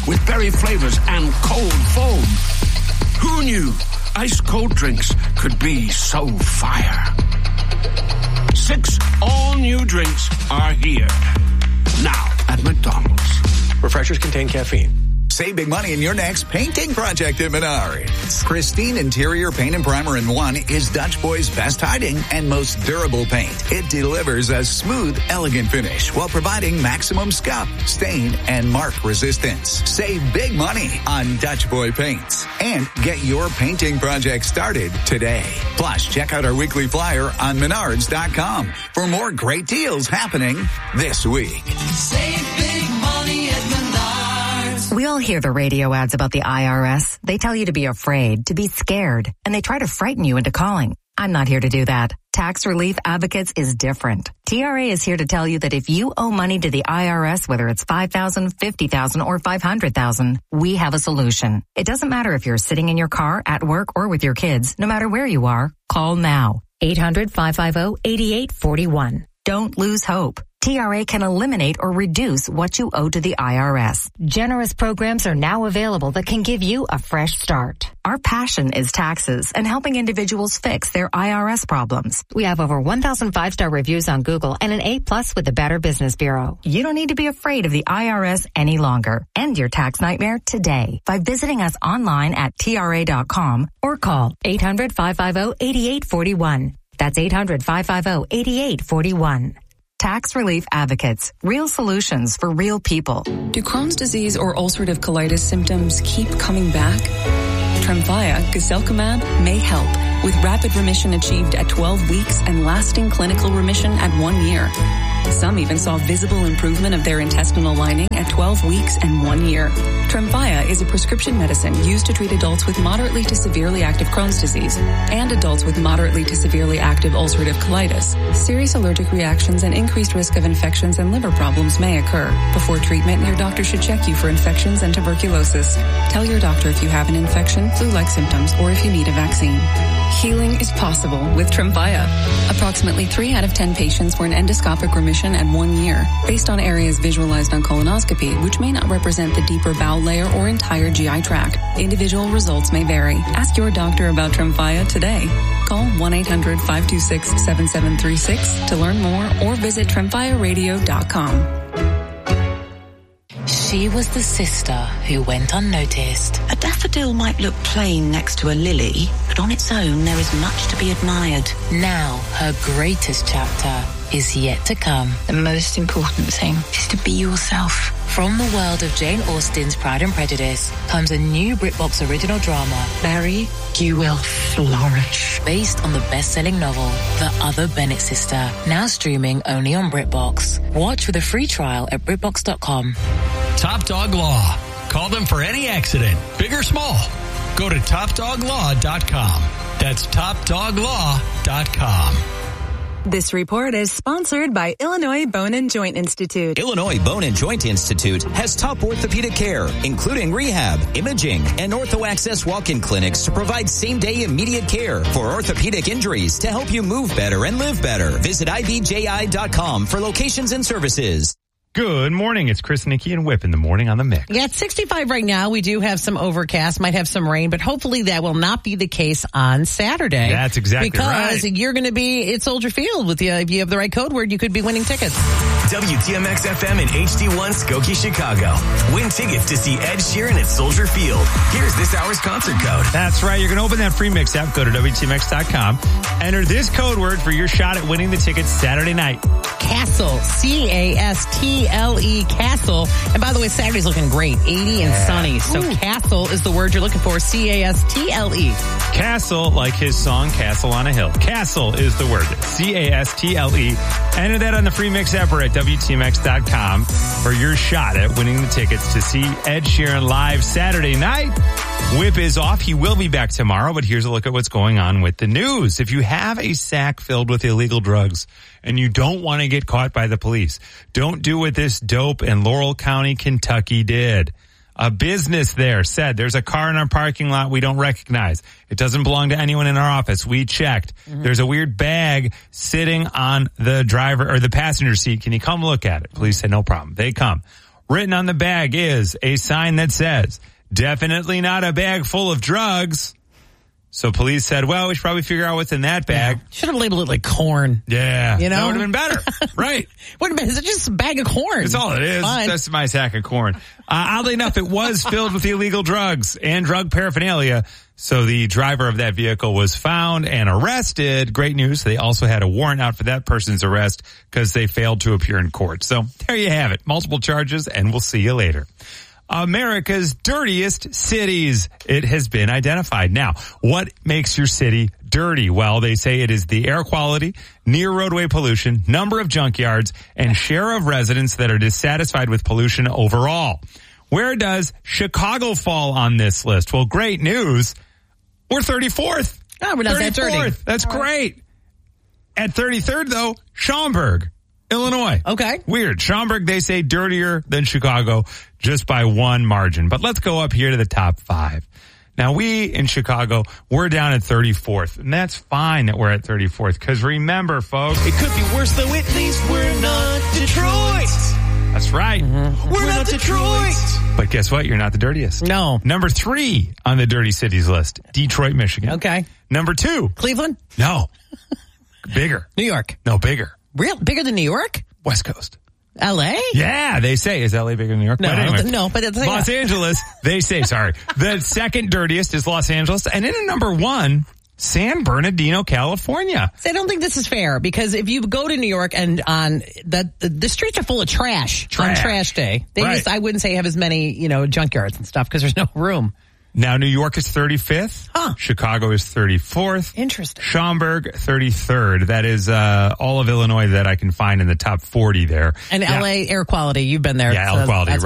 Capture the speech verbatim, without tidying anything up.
with berry flavors and cold foam. Who knew ice cold drinks could be so fire? Six all-new drinks are here. Now at McDonald's. Refreshers contain caffeine. Save big money in your next painting project at Menards. Christine Interior Paint and Primer in One is Dutch Boy's best hiding and most durable paint. It delivers a smooth, elegant finish while providing maximum scuff, stain, and mark resistance. Save big money on Dutch Boy paints and get your painting project started today. Plus, check out our weekly flyer on menards dot com for more great deals happening this week. Save big money at Menards. We all hear the radio ads about the I R S. They tell you to be afraid, to be scared, and they try to frighten you into calling. I'm not here to do that. Tax Relief Advocates is different. T R A is here to tell you that if you owe money to the I R S, whether it's five thousand dollars, fifty thousand dollars, or five hundred thousand dollars, we have a solution. It doesn't matter if you're sitting in your car, at work, or with your kids. No matter where you are, call now. eight hundred, five five zero, eight eight four one. Don't lose hope. T R A can eliminate or reduce what you owe to the I R S. Generous programs are now available that can give you a fresh start. Our passion is taxes and helping individuals fix their I R S problems. We have over one thousand five-star reviews on Google and an A plus with the Better Business Bureau. You don't need to be afraid of the I R S any longer. End your tax nightmare today by visiting us online at T R A dot com or call eight hundred, five five zero, eight eight four one. That's eight hundred, five five zero, eight eight four one. Tax Relief Advocates. Real solutions for real people. Do Crohn's disease or ulcerative colitis symptoms keep coming back? Tremfya, guselkumab, may help, with rapid remission achieved at twelve weeks and lasting clinical remission at one year. Some even saw visible improvement of their intestinal lining at twelve weeks and one year. Tremfya is a prescription medicine used to treat adults with moderately to severely active Crohn's disease and adults with moderately to severely active ulcerative colitis. Serious allergic reactions and increased risk of infections and liver problems may occur. Before treatment, your doctor should check you for infections and tuberculosis. Tell your doctor if you have an infection, flu-like symptoms, or if you need a vaccine. Healing is possible with Tremfya. Approximately three out of ten patients were in endoscopic remission at one year, based on areas visualized on colonoscopy, which may not represent the deeper bowel layer or entire G I tract. Individual results may vary. Ask your doctor about Tremfya today. Call one eight hundred, five two six, seven seven three six to learn more or visit tremfya radio dot com. She was the sister who went unnoticed. A daffodil might look plain next to a lily, but on its own there is much to be admired. Now her greatest chapter is yet to come. The most important thing is to be yourself. From the world of Jane Austen's Pride and Prejudice comes a new BritBox original drama, Mary, you will flourish. Based on the best-selling novel, The Other Bennett Sister, now streaming only on BritBox. Watch with a free trial at britbox dot com. Top Dog Law. Call them for any accident, big or small. Go to top dog law dot com. That's top dog law dot com. This report is sponsored by Illinois Bone and Joint Institute. Illinois Bone and Joint Institute has top orthopedic care, including rehab, imaging, and ortho-access walk-in clinics to provide same-day immediate care for orthopedic injuries to help you move better and live better. Visit I B J I dot com for locations and services. Good morning. It's Chris, Nikki, and Whip in the morning on the mix. Yeah, it's sixty-five right now. We do have some overcast, might have some rain, but hopefully that will not be the case on Saturday. That's exactly because right. Because you're going to be at Soldier Field with the, if you have the right code word, you could be winning tickets. W T M X F M and H D one Skokie, Chicago. Win tickets to see Ed Sheeran at Soldier Field. Here's this hour's concert code. That's right. You're going to open that free mix app. Go to W T M X dot com. Enter this code word for your shot at winning the tickets Saturday night. Castle. C A S T L E. Castle. And by the way, Saturday's looking great. eighty and sunny. So Ooh. Castle is the word you're looking for. C A S T L E. Castle, like his song Castle on a Hill. Castle is the word. C A S T L E. Enter that on the free mix app or at W T M X dot com for your shot at winning the tickets to see Ed Sheeran live Saturday night. Whip is off. He will be back tomorrow, but here's a look at what's going on with the news. If you have a sack filled with illegal drugs and you don't want to get caught by the police, don't do what this dope in Laurel County, Kentucky did. A business there said, there's a car in our parking lot we don't recognize. It doesn't belong to anyone in our office. We checked. Mm-hmm. There's a weird bag sitting on the driver or the passenger seat. Can you come look at it? Police said, no problem. They come. Written on the bag is a sign that says, definitely not a bag full of drugs. So police said, well, we should probably figure out what's in that bag. Yeah. Should have labeled it like corn. Yeah. You know? That would have been better. Right. What about, is it just a bag of corn? That's all it is. Fine. That's my sack of corn. Uh, oddly enough, it was filled with illegal drugs and drug paraphernalia. So the driver of that vehicle was found and arrested. Great news. They also had a warrant out for that person's arrest because they failed to appear in court. So there you have it. Multiple charges, and we'll see you later. America's dirtiest cities. It has been identified. Now, what makes your city dirty? Well, they say it is the air quality, near roadway pollution, number of junkyards, and share of residents that are dissatisfied with pollution overall. Where does Chicago fall on this list? Well, great news. We're thirty-fourth. Oh, we're not that dirty. That's great. At thirty-third, though, Schaumburg, Illinois. Okay. Weird. Schaumburg, they say dirtier than Chicago just by one margin. But let's go up here to the top five. Now, we in Chicago, we're down at thirty-fourth. And that's fine that we're at thirty-fourth. Because remember, folks, It could be worse, though at least we're not Detroit. that's right. Mm-hmm. We're, not Detroit. But guess what? You're not the dirtiest. No. Number three on the dirty cities list, Detroit, Michigan. Okay. Number two. Cleveland? No. Bigger. New York? No, bigger. Real bigger than New York? West Coast. L A? Yeah, they say. Is L A bigger than New York? No, but anyway, no, but it's Los yeah. Angeles, they say, sorry. The second dirtiest is Los Angeles. And in at number one, San Bernardino, California. So I don't think this is fair because if you go to New York and on the the, the streets are full of trash, Trash. on trash day, they Right. just I wouldn't say have as many, you know, junkyards and stuff because there's no room. Now, New York is thirty-fifth. Huh. Chicago is thirty-fourth. Interesting. Schaumburg, thirty-third. That is uh, all of Illinois that I can find in the top forty there. And Now- L A air quality, you've been there. Yeah, so air quality, that's